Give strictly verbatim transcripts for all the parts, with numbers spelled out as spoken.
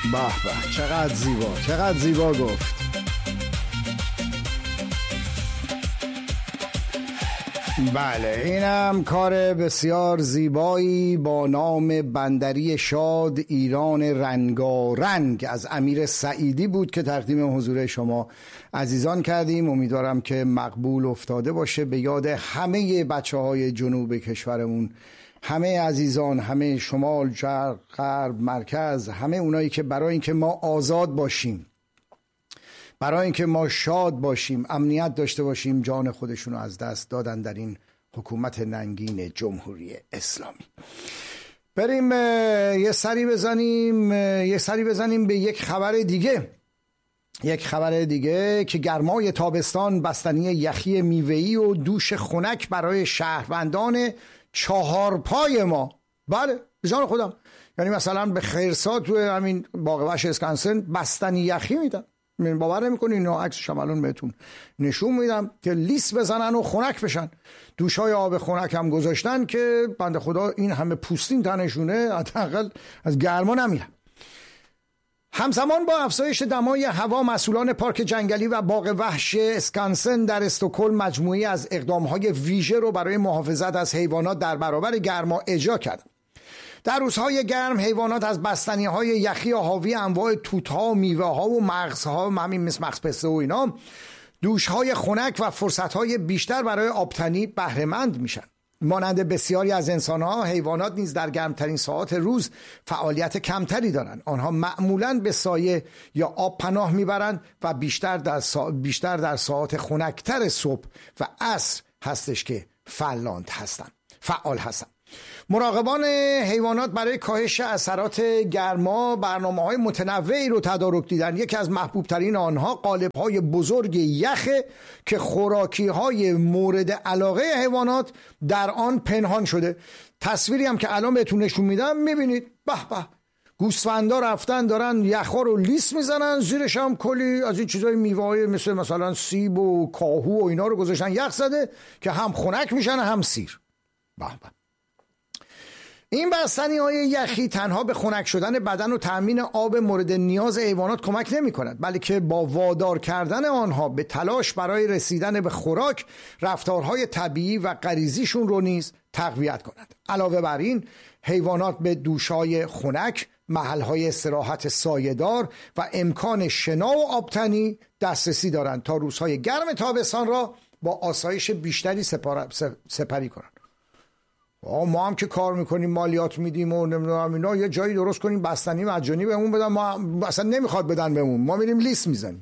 به به، چقدر زیبا، چقدر زیبا گفت. بله، اینم کار بسیار زیبایی با نام بندری شاد ایران رنگارنگ از امیر سعیدی بود که تقدیم حضور شما عزیزان کردیم. امیدوارم که مقبول افتاده باشه به یاد همه بچه های جنوب کشورمون، همه عزیزان، همه شمال، شرق، غرب، مرکز، همه اونایی که برای اینکه ما آزاد باشیم، برای اینکه ما شاد باشیم، امنیت داشته باشیم، جان خودشون رو از دست دادن در این حکومت ننگین جمهوری اسلامی. بریم یه سری بزنیم یه سری بزنیم به یک خبر دیگه. یک خبر دیگه که گرمای تابستان، بستنی یخی میوه‌ای و دوش خنک برای شهروندان چهار پای ما. بله، به جان خودم. یعنی مثلا به خیرسات تو همین باغ وحش اسکنسن بستنی یخی میدن. من باور نمی‌کنی، اینا عکسش هم الان بهتون نشون میدم که لیس بزنن و خنک بشن. دوشای آب خنک هم گذاشتن که بنده خدا این همه پوستین تنشونه حداقل از گرما نمیرن. همزمان با افزایش دمای هوا، مسئولان پارک جنگلی و باغ وحش اسکانسن در استکهلم مجموعی از اقدام‌های ویژه رو برای محافظت از حیوانات در برابر گرما اجرا کردند. در روزهای گرم حیوانات از بستنی‌های یخی حاوی انواع توت‌ها و میوه‌ها و مغزها، همین مثل مغز پسته و اینا، دوش‌های خنک و فرصت‌های بیشتر برای آبتنی بهره‌مند میشن. مانند بسیاری از انسان‌ها، حیوانات نیز در گرمترین ساعات روز فعالیت کمتری دارند. آنها معمولاً به سایه یا آب پناه میبرند و بیشتر در سا... بیشتر در ساعات خنک‌تر صبح و عصر هستش که فعالند هستند. فعال هستند. مراقبان حیوانات برای کاهش اثرات گرما برنامه‌های متنوعی رو تدارک دیدن. یکی از محبوب ترین آنها قالب‌های بزرگ یخه که خوراکی‌های مورد علاقه حیوانات در آن پنهان شده. تصویری هم که الان بهتون نشون میدم میبینید. به به، گوسفندا رفتن دارن یخا رو لیس میزنن، زیرش هم کلی از این چیزای میوه‌ای مثل مثلا سیب و کاهو و اینا رو گذاشتن یخ زده که هم خنک میشن هم سیر. به به. این بستنی های یخی تنها به خنک شدن بدن و تأمین آب مورد نیاز حیوانات کمک نمی کند، بلکه با وادار کردن آنها به تلاش برای رسیدن به خوراک، رفتارهای طبیعی و غریزیشون رو نیز تقویت کند. علاوه بر این، حیوانات به دوشای خنک، محلهای استراحت سایه‌دار و امکان شنا و آبتنی دسترسی دارند تا روزهای گرم تابستان را با آسایش بیشتری سپار... سپری کنند. ما هم که کار میکنیم، مالیات میدیم و نمیدونم اینا، یه جایی درست کنیم بستنی مجانی بهمون بدن، ما اصلا نمیخواد بدن بهمون، ما میریم لیس میزنیم.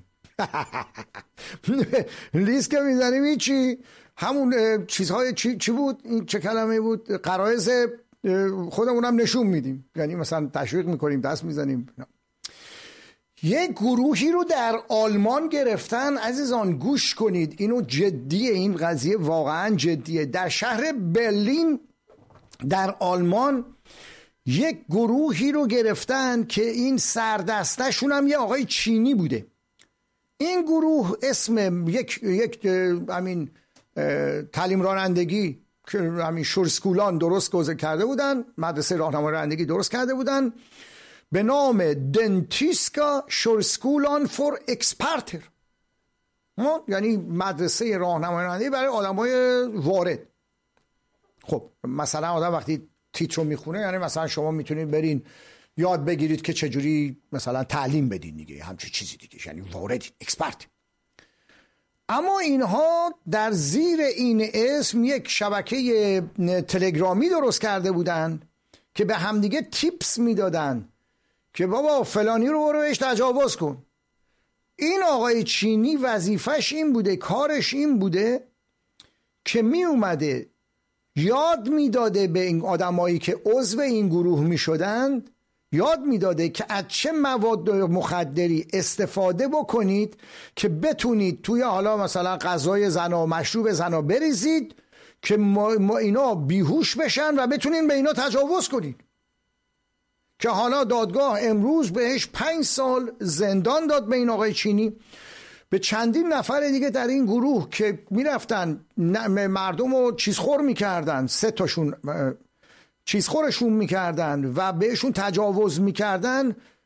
لیس که میزنیم هیچی، همون چیزهای چی, چی بود این چه کلمه بود، غرایز خودمونم نشون میدیم، یعنی مثلا تشویق میکنیم، دست میزنیم. یک گروهی رو در آلمان گرفتن. عزیزان گوش کنید، اینو جدیه، این قضیه واقعا جدیه. در شهر برلین در آلمان یک گروهی رو گرفتن که این سردستشون هم یه آقای چینی بوده. این گروه اسم یک یک همین تعلیم رانندگی که همین شورسکولان درست کرده بودن، مدرسه راهنمایی رانندگی درست کرده بودن، به نام دنتیسکا شورسکولان فور اکسپرتر، یعنی مدرسه راهنمایی رانندگی برای آدمای وارد. خب مثلا آدم وقتی تیتر رو میخونه، یعنی مثلا شما میتونید برین یاد بگیرید که چجوری مثلا تعلیم بدین دیگه، همچین چیزی دیگه، یعنی واردین، اکسپرت. اما اینها در زیر این اسم یک شبکه تلگرامی درست کرده بودن که به همدیگه تیپس میدادن که بابا فلانی رو برو بهش تجاوز کن. این آقای چینی وظیفش این بوده، کارش این بوده که می اومده یاد میداده به این آدمایی که عضو این گروه می شدند، یاد میداده که از چه مواد مخدری استفاده بکنید که بتونید توی حالا مثلا غذای زنا، مشروب زنا بریزید که ما, ما اینا بیهوش بشن و بتونین به اینا تجاوز کنید. که حالا دادگاه امروز بهش پنج سال زندان داد به این آقای چینی. به چندین نفر دیگه در این گروه که میرفتن مردم رو چیزخور میکردن، سه تاشون چیزخورشون میکردن و بهشون تجاوز میکردن،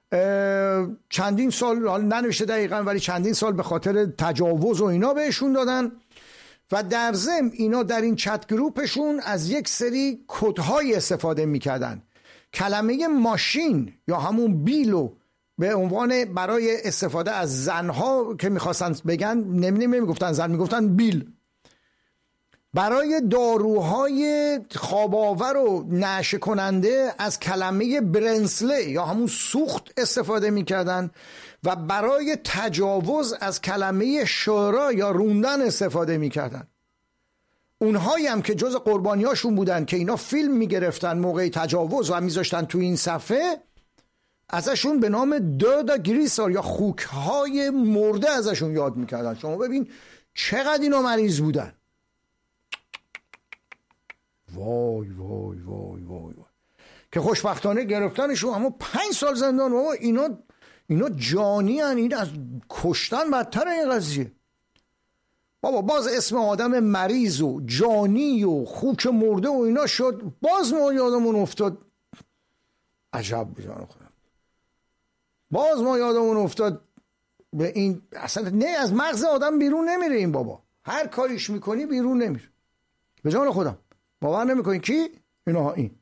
چندین سال، حالا ننوشته دقیقا ولی چندین سال به خاطر تجاوز و اینا بهشون دادن و در ضمن اینا در این چت گروپشون از یک سری کدهای استفاده میکردن. کلمه ماشین یا همون بیلو به عنوان برای استفاده از زنها که میخواستن بگن نمیگفتن زن، میگفتن بیل. برای داروهای خواب‌آور و نعشه کننده از کلمه برنسله یا همون سوخت استفاده میکردن و برای تجاوز از کلمه شورا یا روندن استفاده میکردن. اونهایی هم که جز قربانیاشون بودن که اینا فیلم میگرفتن موقع تجاوز و میذاشتن تو این صفحه، ازشون به نام دادا گریسار یا خوکهای مرده ازشون یاد میکردن. شما ببین چقدر اینا مریض بودن. وای وای وای وای وای که خوشبختانه گرفتنشون، اما پنج سال زندان. بابا اینا اینا جانی هن، این از کشتن بدتر این قضیه. بابا باز اسم آدم مریض و جانی و خوک مرده و اینا شد، باز ما یادمون افتاد. عجب بجان خودم، باز ما یادمون افتاد به این. اصلا نه از مغز آدم بیرون نمیره این بابا، هر کاریش میکنی بیرون نمیره. به جان خودم باور نمیکنی کی؟ اینا این